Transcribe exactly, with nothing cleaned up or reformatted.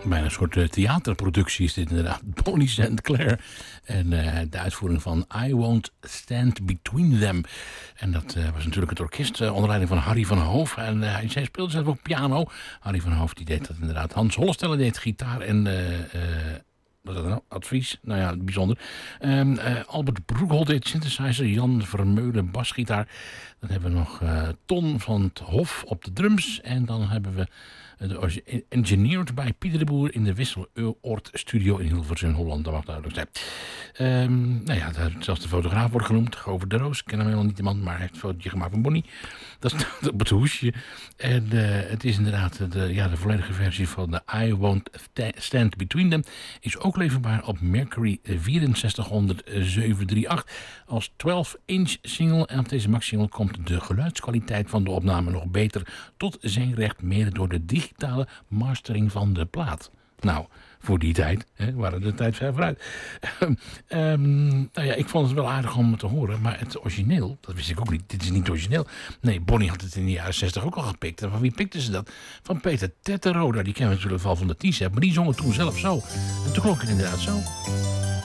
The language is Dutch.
Bijna een soort uh, theaterproductie is dit inderdaad. Bonnie Saint Clair. En uh, de uitvoering van I Won't Stand Between Them. En dat uh, was natuurlijk het orkest uh, onder leiding van Harry van Hoof. En uh, hij speelde zelf ook piano. Harry van Hoof die deed dat inderdaad. Hans Hollestelle deed gitaar en... Uh, uh, wat is dat nou? Advies? Nou ja, bijzonder. Um, uh, Albert Broekholt deed synthesizer. Jan Vermeulen basgitaar. Dan hebben we nog uh, Ton van het Hof op de drums. En dan hebben we de engineered bij Pieter de Boer in de Wisseloord Studio in Hilversum, Holland. Dat mag duidelijk zijn. Um, nou ja, zelfs de fotograaf wordt genoemd. Govert de Roos. Ik ken hem helemaal niet iemand, maar hij heeft een fotootje gemaakt van Bonnie. Dat staat op het hoesje. En uh, het is inderdaad de, ja, de volledige versie van de I Won't Stand Between Them. Is ook leverbaar op Mercury vierenzestighonderd zevenhonderdachtendertig als twaalf inch single. En op deze max single komt de geluidskwaliteit van de opname nog beter tot zijn recht, mede door de digitale mastering van de plaat. Nou, voor die tijd hè, waren de tijd ver vooruit. um, nou ja, ik vond het wel aardig om te horen, maar het origineel, dat wist ik ook niet. Dit is niet origineel. Nee, Bonnie had het in de jaren zestig ook al gepikt. En van wie pikte ze dat? Van Peter Tetteroda. Die kennen we natuurlijk wel van de T-set, maar die zong het toen zelf zo. En toen klonk het inderdaad zo.